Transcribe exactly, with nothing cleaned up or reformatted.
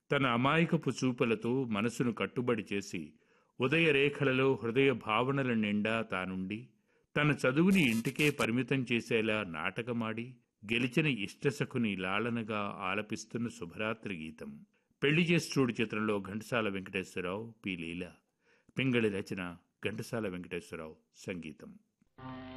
తన అమాయకపు చూపులతో మనసును కట్టుబడి చేసి ఉదయరేఖలలో హృదయ భావనల నిండా తానుండి తన చదువుని ఇంటికే పరిమితం చేసేలా నాటకమాడి గెలిచిన ఇష్టసఖుని లాలనగా ఆలపిస్తున్న శుభరాత్రి గీతం. పెళ్లి చేసి చూడు చిత్రంలో ఘంటసాల వెంకటేశ్వరరావు, పి లీల. పింగళి రచన, ఘంటసాల వెంకటేశ్వరరావు సంగీతం.